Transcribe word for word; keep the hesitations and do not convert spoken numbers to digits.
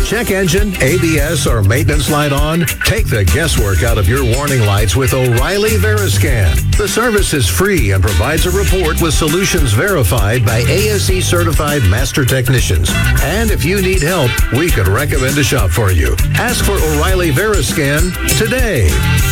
check engine, A B S, or maintenance light on? Take the guesswork out of your warning lights with O'Reilly Veriscan. The service is free and provides a report with solutions verified by A S E certified master technicians. And if you need help, we could recommend a shop for you. Ask for O'Reilly Veriscan today.